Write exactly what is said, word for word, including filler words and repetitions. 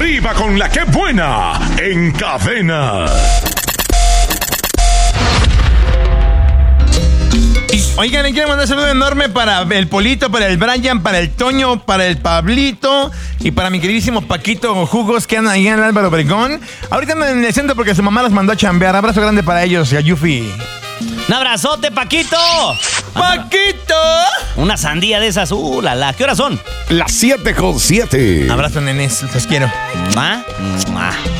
Arriba con la que buena en Cadena. Oigan, le quiero mandar un saludo enorme para el Polito, para el Brian, para el Toño, para el Pablito y para mi queridísimo Paquito Jugos que anda ahí en el Álvaro Obregón. Ahorita andan en el centro porque su mamá los mandó a chambear. Abrazo grande para ellos y a Yufi. ¡Un abrazote, Paquito! ¡Paquito! Una sandía de esas. ¡Uh, la, la! ¿Qué horas son? Las siete con siete. Abrazo, nenes. Los quiero. ¿Ah? ¿Ah?